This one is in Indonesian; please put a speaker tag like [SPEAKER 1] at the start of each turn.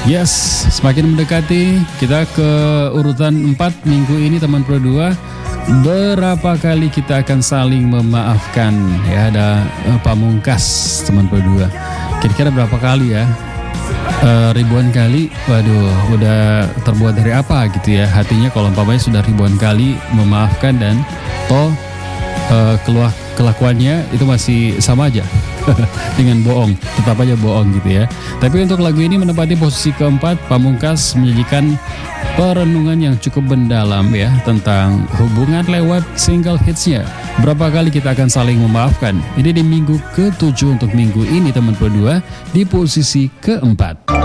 [SPEAKER 1] Yes, semakin mendekati kita ke urutan 4 minggu ini teman Pro 2. Berapa kali kita akan saling memaafkan ya, ada Pamungkas teman Pro 2. Kira-kira berapa kali ya? Ribuan kali. Waduh, udah terbuat dari apa gitu ya hatinya kalau umpamanya sudah ribuan kali memaafkan dan kelakuannya itu masih sama aja dengan bohong, tetap aja bohong gitu ya. Tapi untuk lagu ini menempati posisi keempat. Pamungkas menyajikan perenungan yang cukup mendalam ya tentang hubungan lewat single hitsnya. Berapa kali kita akan saling memaafkan. Ini di minggu ke-7 untuk minggu ini teman Pro 2 di posisi keempat.